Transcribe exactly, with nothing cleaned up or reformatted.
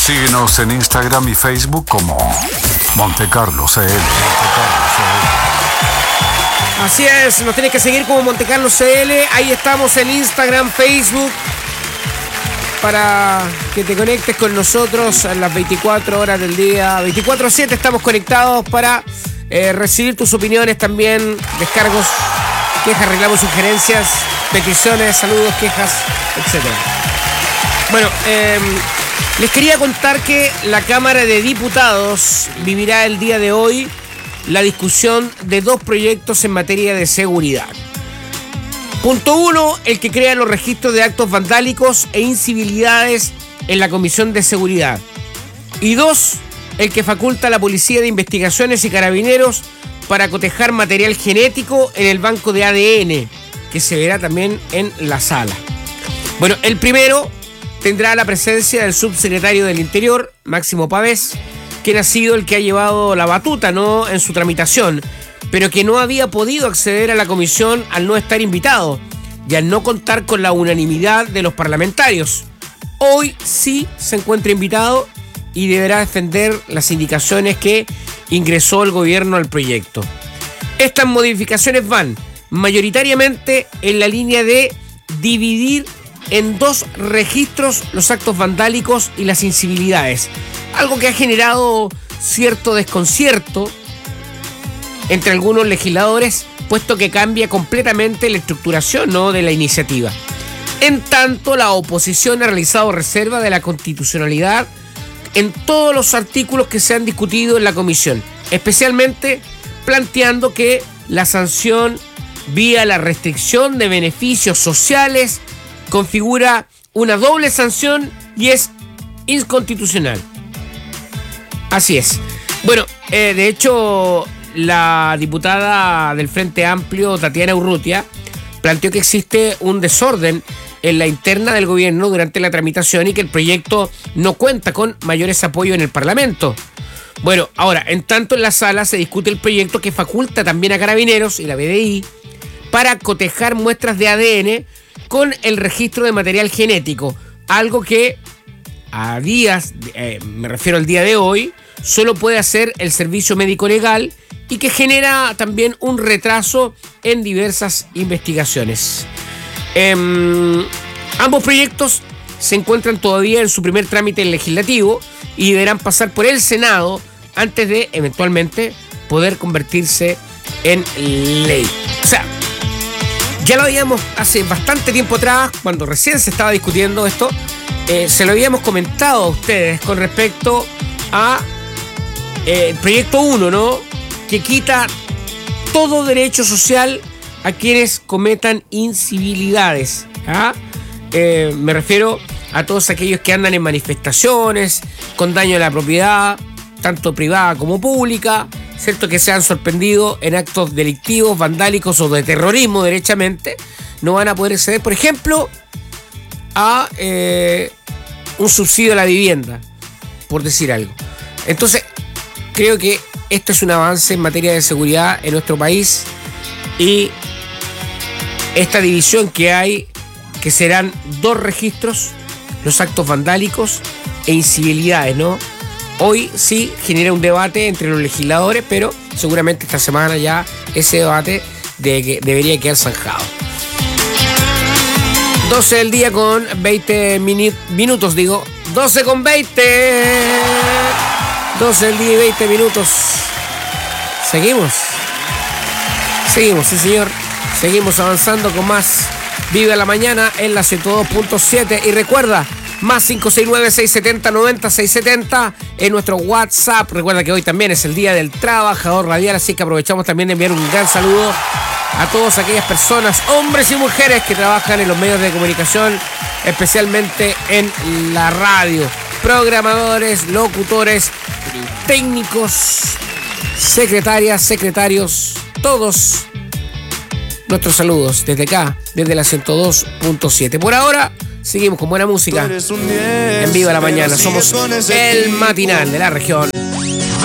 Síguenos en Instagram y Facebook como Montecarlo C L. Montecarlo C L. Así es, nos tienes que seguir como Montecarlo C L. Ahí estamos en Instagram, Facebook, para que te conectes con nosotros a las veinticuatro horas del día. veinticuatro siete estamos conectados para eh, recibir tus opiniones también, descargos, quejas, reclamos, sugerencias, peticiones, saludos, quejas, etcétera. Bueno, eh, les quería contar que la Cámara de Diputados vivirá el día de hoy la discusión de dos proyectos en materia de seguridad. Punto uno, el que crea los registros de actos vandálicos e incivilidades en la Comisión de Seguridad. Y dos, el que faculta a la Policía de Investigaciones y Carabineros para cotejar material genético en el banco de A D N, que se verá también en la sala. Bueno, el primero tendrá la presencia del subsecretario del Interior, Máximo Pavés, quien ha sido el que ha llevado la batuta, ¿no?, en su tramitación, pero que no había podido acceder a la comisión al no estar invitado y al no contar con la unanimidad de los parlamentarios. Hoy sí se encuentra invitado y deberá defender las indicaciones que ingresó el gobierno al proyecto. Estas modificaciones van mayoritariamente en la línea de dividir en dos registros los actos vandálicos y las incivilidades, algo que ha generado cierto desconcierto entre algunos legisladores, puesto que cambia completamente la estructuración, ¿no?, de la iniciativa. En tanto, la oposición ha realizado reserva de la constitucionalidad en todos los artículos que se han discutido en la comisión, especialmente planteando que la sanción vía la restricción de beneficios sociales configura una doble sanción y es inconstitucional. Así es. Bueno, eh, de hecho, la diputada del Frente Amplio, Tatiana Urrutia, planteó que existe un desorden en la interna del gobierno durante la tramitación y que el proyecto no cuenta con mayores apoyos en el Parlamento. Bueno, ahora, en tanto en la sala se discute el proyecto que faculta también a Carabineros y la B D I para cotejar muestras de A D N con el registro de material genético, algo que a días, eh, me refiero al día de hoy, solo puede hacer el servicio médico legal y que genera también un retraso en diversas investigaciones. Eh, ambos proyectos se encuentran todavía en su primer trámite legislativo y deberán pasar por el Senado antes de eventualmente poder convertirse en ley. O sea, ya lo habíamos hace bastante tiempo atrás, cuando recién se estaba discutiendo esto, eh, se lo habíamos comentado a ustedes con respecto a eh, el proyecto uno, ¿no?, que quita todo derecho social a quienes cometan incivilidades. ¿Ah? Eh, me refiero a todos aquellos que andan en manifestaciones con daño a la propiedad, tanto privada como pública, ¿cierto?, que se han sorprendido en actos delictivos, vandálicos o de terrorismo derechamente, no van a poder acceder, por ejemplo, a eh, un subsidio a la vivienda, por decir algo. Entonces, creo que esto es un avance en materia de seguridad en nuestro país y esta división que hay, que serán dos registros, los actos vandálicos e incivilidades, ¿no? Hoy sí genera un debate entre los legisladores, pero seguramente esta semana ya ese debate de que debería quedar zanjado. doce del día con veinte minu- minutos, digo. doce con veinte. doce del día y veinte minutos. Seguimos. Seguimos, sí señor. Seguimos avanzando con más Vive la Mañana en la ciento dos punto siete. Y recuerda, más cinco seis nueve, seis siete cero, nueve cero seis siete cero en nuestro WhatsApp. Recuerda que hoy también es el Día del Trabajador Radial, así que aprovechamos también de enviar un gran saludo a todas aquellas personas, hombres y mujeres, que trabajan en los medios de comunicación, especialmente en la radio. Programadores, locutores, técnicos, secretarias, secretarios, todos nuestros saludos desde acá, desde la ciento dos punto siete. Por ahora, seguimos con buena música en Viva la Mañana. Somos el matinal de la región.